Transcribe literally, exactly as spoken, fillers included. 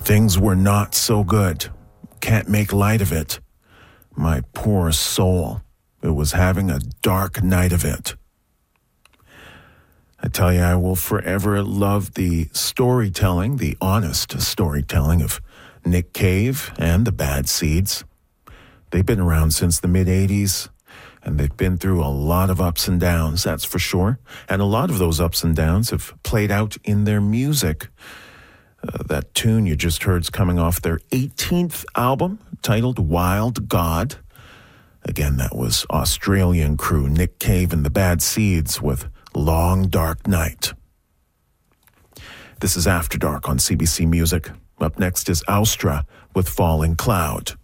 Things were not so good. Can't make light of it. My poor soul. It was having a dark night of it. I tell you, I will forever love the storytelling, the honest storytelling of Nick Cave and the Bad Seeds. They've been around since the mid-eighties, and they've been through a lot of ups and downs, that's for sure. And a lot of those ups and downs have played out in their music. Uh, that tune you just heard is coming off their eighteenth album, titled Wild God. Again, that was Australian crew Nick Cave and the Bad Seeds with Long Dark Night. This is After Dark on C B C Music. Up next is Austra with Falling Cloud.